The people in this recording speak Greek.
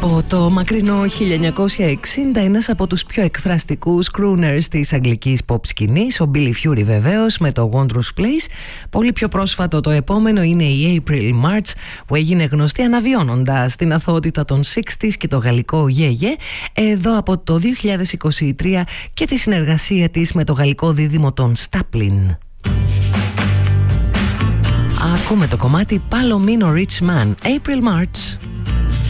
Από το μακρινό 1960, ένας από τους πιο εκφραστικούς crooners της αγγλικής pop σκηνής, ο Billy Fury βεβαίως, με το Wondrous Place. Πολύ πιο πρόσφατο το επόμενο είναι η April March, που έγινε γνωστή αναβιώνοντας την αθωότητα των 60s και το γαλλικό Yeah Yeah, εδώ από το 2023 και τη συνεργασία της με το γαλλικό δίδυμο των Staplin. Ακούμε το κομμάτι Palomino Rich Man, April March.